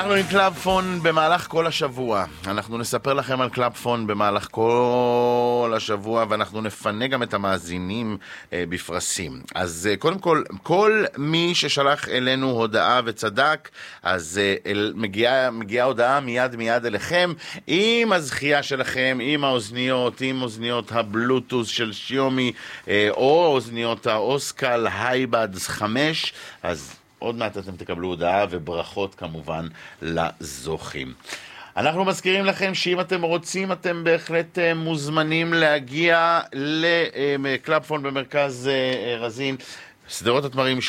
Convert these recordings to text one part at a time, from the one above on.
אנחנו עם קלאבפון במהלך כל השבוע. אנחנו נספר לכם על קלאבפון במהלך כל השבוע, ואנחנו נפנה גם את המאזינים בפרסים. אז קודם כל, כל מי ששלח אלינו הודעה וצדק, אז מגיעה הודעה מיד אליכם, עם הזכייה שלכם, עם האוזניות, עם אוזניות הבלוטוס של שיומי, או אוזניות האוסקל הייבאדס 5, אז עוד מעט אתם תקבלו הודעה, וברכות כמובן לזוכים. אנחנו מזכירים לכם שאם אתם רוצים, אתם בהחלט מוזמנים להגיע לקלאבפון במרכז רזין, סדרות התמרים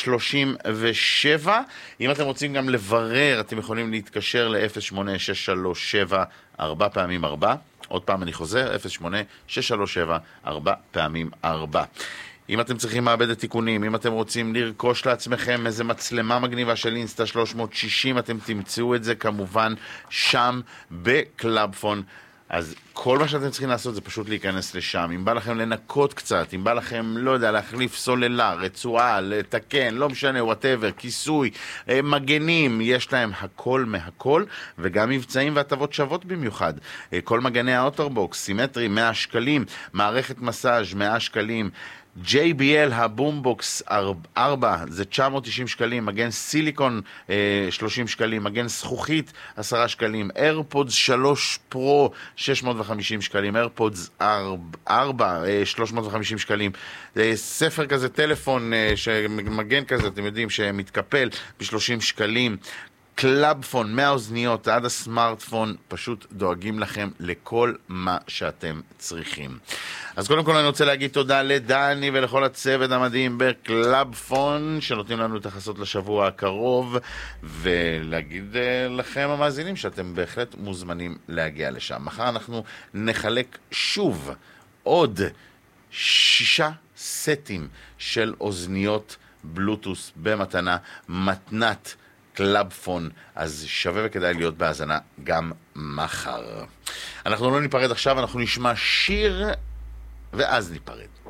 37. אם אתם רוצים גם לברר, אתם יכולים להתקשר ל-08-637 4 פעמים 4. עוד פעם אני חוזר, 08-637 4 פעמים 4. אם אתם צריכים מעבדת תיקונים, אם אתם רוצים לרכוש לעצמכם איזה מצלמה מגניבה של אינסטה 360, אתם תמצאו את זה כמובן שם בקלאבפון. אז כל מה שאתם צריכים לעשות זה פשוט להיכנס לשם. אם בא לכם לנקות קצת, אם בא לכם, לא יודע, להחליף סוללה, רצועה, לתקן, לא משנה, whatever, כיסוי, מגנים, יש להם הכל מהכל, וגם מבצעים והטבות שוות במיוחד. כל מגני האוטרבוקס, סימטרי, 100 שקלים, מערכת מסאז' 100 שקלים, JBL הבומבוקס 4 זה 990 שקלים, מגן סיליקון 30 שקלים, מגן זכוכית 10 שקלים, איירפודס 3 פרו 650 שקלים, איירפודס 4 350 שקלים, ספר כזה, טלפון שמגן כזה, אתם יודעים, שמתקפל ב30 שקלים. קלאבפון, מהאוזניות עד הסמארטפון, פשוט דואגים לכם לכל מה שאתם צריכים. אז קודם כל אני רוצה להגיד תודה לדני ולכל הצוות המדהים בקלאבפון שנותנים לנו את החסות לשבוע הקרוב, ולהגיד לכם המאזינים שאתם בהחלט מוזמנים להגיע לשם. מחר אנחנו נחלק שוב עוד 6 סטים של אוזניות בלוטוס במתנה, מתנת קלאבפון, אז שווה וכדאי להיות בהאזנה גם מחר. אנחנו לא ניפרד עכשיו, אנחנו נשמע שיר ואז ניפרד.